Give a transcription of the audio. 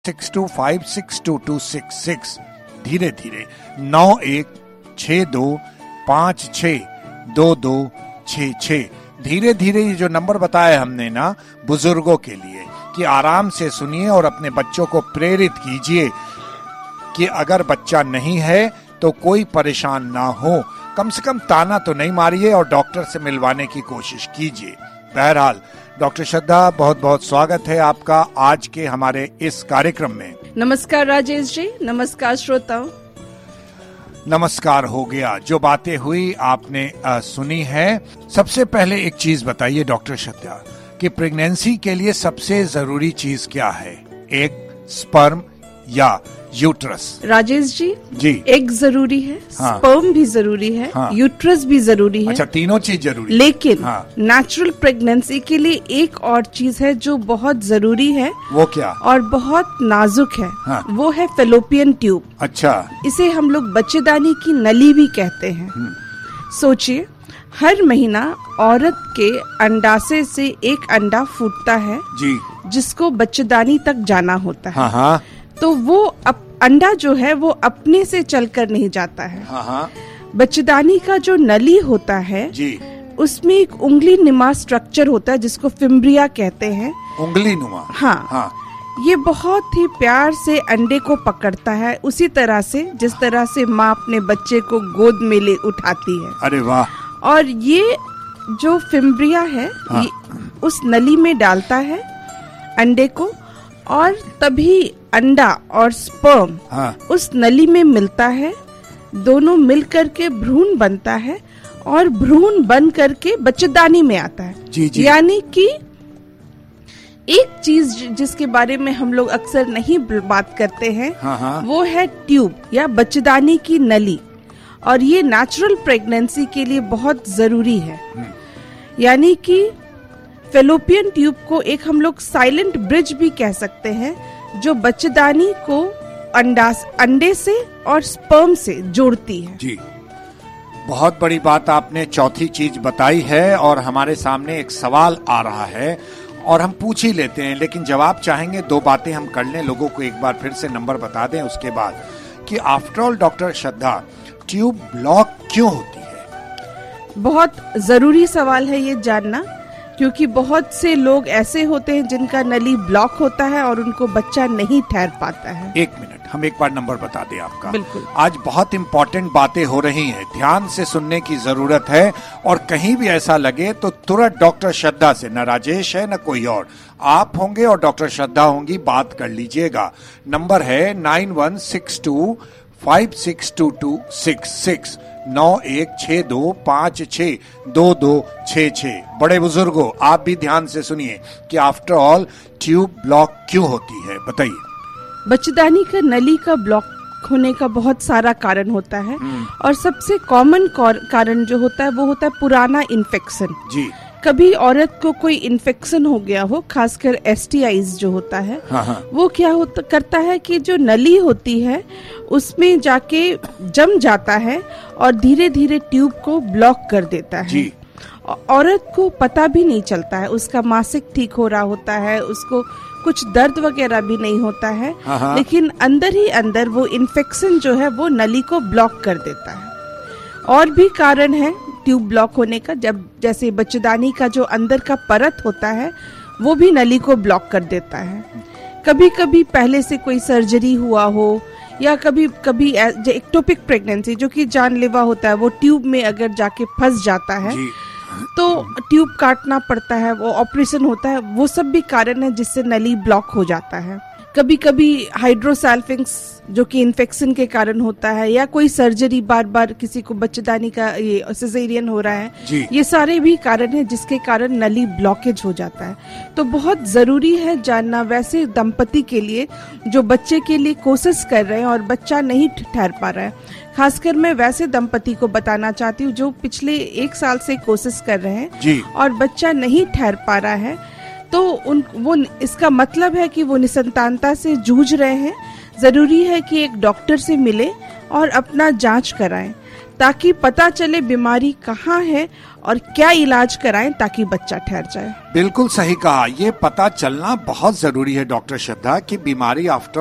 62562266 धीरे धीरे 9162562266 धीरे धीरे ये जो नंबर बताया हमने ना बुजुर्गों के लिए कि आराम से सुनिए और अपने बच्चों को प्रेरित कीजिए कि अगर बच्चा नहीं है तो कोई परेशान ना हो, कम से कम ताना तो नहीं मारिए और डॉक्टर से मिलवाने की कोशिश कीजिए। बहरहाल डॉक्टर श्रद्धा, बहुत बहुत स्वागत है आपका आज के हमारे इस कार्यक्रम में। नमस्कार राजेश जी, नमस्कार श्रोताओं। नमस्कार हो गया, जो बातें हुई आपने सुनी है। सबसे पहले एक चीज बताइए डॉक्टर श्रद्धा कि प्रेगनेंसी के लिए सबसे जरूरी चीज क्या है, एग, स्पर्म या यूट्रस? राजेश जी, एग जरूरी है, हाँ, स्पर्म भी जरूरी है, हाँ, यूट्रस भी जरूरी है। अच्छा, तीनों चीज जरूरी है। लेकिन हाँ, नेचुरल प्रेगनेंसी के लिए एक और चीज है जो बहुत जरूरी है। वो क्या? और बहुत नाजुक है, हाँ, वो है फेलोपियन ट्यूब। अच्छा, इसे हम लोग बच्चेदानी की नली भी कहते हैं। सोचिए, हर महीना औरत के अंडाशय से एक अंडा फूटता है जी, जिसको बच्चेदानी तक जाना होता है। हाँ, तो वो अंडा जो है वो अपने से चलकर नहीं जाता है। हाँ, बच्चेदानी का जो नली होता है जी, उसमें एक उंगली नुमा स्ट्रक्चर होता है जिसको फिम्ब्रिया कहते हैं। उंगली नुमा? हाँ, ये बहुत ही प्यार से अंडे को पकड़ता है, उसी तरह से जिस तरह से माँ अपने बच्चे को गोद में ले उठाती है। अरे वाह! और ये जो फिम्ब्रिया है, हाँ, ये उस नली में डालता है अंडे को, और तभी अंडा और स्पर्म हाँ, उस नली में मिलता है। दोनों मिलकर के भ्रूण बनता है और भ्रूण बन करके बच्चेदानी में आता है। जी जी। यानी कि एक चीज जिसके बारे में हम लोग अक्सर नहीं बात करते हैं, हाँ, वो है ट्यूब या बच्चेदानी की नली, और ये नेचुरल प्रेगनेंसी के लिए बहुत जरूरी है। यानी कि फेलोपियन ट्यूब को एक हम लोग साइलेंट ब्रिज भी कह सकते हैं, जो बच्चेदानी को अंडे से और स्पर्म से जोड़ती है। जी, बहुत बड़ी बात आपने चौथी चीज बताई है, और हमारे सामने एक सवाल आ रहा है और हम पूछ ही लेते हैं, लेकिन जवाब चाहेंगे। दो बातें हम कर लें, लोगों को एक बार फिर से नंबर बता दें उसके बाद, कि आफ्टर ऑल डॉक्टर श्रद्धा, ट्यूब ब्लॉक क्यों होती है? बहुत जरूरी सवाल है ये जानना, क्योंकि बहुत से लोग ऐसे होते हैं जिनका नली ब्लॉक होता है और उनको बच्चा नहीं ठहर पाता है। एक मिनट, हम एक बार नंबर बता दें आपका। बिल्कुल। आज बहुत इम्पोर्टेंट बातें हो रही हैं, ध्यान से सुनने की जरूरत है, और कहीं भी ऐसा लगे तो तुरंत डॉक्टर श्रद्धा से, न राजेश है न कोई और, आप होंगे और डॉक्टर श्रद्धा होंगी, बात कर लीजिएगा। नंबर है 9162562266 9162562266। बड़े बुजुर्गों, आप भी ध्यान से सुनिए कि आफ्टर ऑल ट्यूब ब्लॉक क्यों होती है, बताइए। बच्चेदानी का नली का ब्लॉक होने का बहुत सारा कारण होता है, और सबसे कॉमन कारण जो होता है वो होता है पुराना इन्फेक्शन। जी, कभी औरत को कोई इन्फेक्शन हो गया हो, खासकर STIs जो होता है, हाँ, वो क्या करता है कि जो नली होती है उसमें जाके जम जाता है और धीरे धीरे ट्यूब को ब्लॉक कर देता है। जी। औरत को पता भी नहीं चलता है, उसका मासिक ठीक हो रहा होता है, उसको कुछ दर्द वगैरह भी नहीं होता है, हाँ, लेकिन अंदर ही अंदर वो इन्फेक्शन जो है वो नली को ब्लॉक कर देता है। और भी कारण है ट्यूब ब्लॉक होने का, जैसे बच्चेदानी का जो अंदर का परत होता है वो भी नली को ब्लॉक कर देता है। कभी कभी पहले से कोई सर्जरी हुआ हो, या कभी कभी एक्टोपिक प्रेगनेंसी जो कि जानलेवा होता है, वो ट्यूब में अगर जाके फंस जाता है तो ट्यूब काटना पड़ता है, वो ऑपरेशन होता है, वो सब भी कारण है जिससे नली ब्लॉक हो जाता है। कभी कभी हाइड्रोसल्फिंक्स जो कि इन्फेक्शन के कारण होता है, या कोई सर्जरी, बार बार किसी को बच्चेदानी का ये सिजेरियन हो रहा है, ये सारे भी कारण हैं जिसके कारण नली ब्लॉकेज हो जाता है। तो बहुत जरूरी है जानना वैसे दंपति के लिए जो बच्चे के लिए कोशिश कर रहे हैं और बच्चा नहीं ठहर पा रहा है। खासकर मैं वैसे दंपति को बताना चाहती हूँ जो पिछले 1 साल से कोशिश कर रहे हैं और बच्चा नहीं ठहर पा रहा है, तो वो इसका मतलब है कि वो निसंतानता से जूझ रहे हैं। जरूरी है कि एक डॉक्टर से मिले और अपना जांच कराएं। ताकि पता चले बीमारी कहाँ है और क्या इलाज कराएं ताकि बच्चा ठहर जाए। बिल्कुल सही कहा, ये पता चलना बहुत जरूरी है डॉक्टर श्रद्धा कि बीमारी आफ्टर